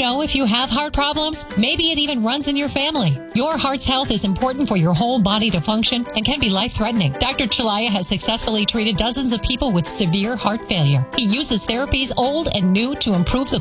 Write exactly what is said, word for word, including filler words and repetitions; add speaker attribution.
Speaker 1: know if you have heart problems? Maybe it even runs in your family. Your heart's health is important for your whole body to function and can be life-threatening. Doctor Chalaya has successfully treated dozens of people with severe heart failure. He uses therapies old and new to improve the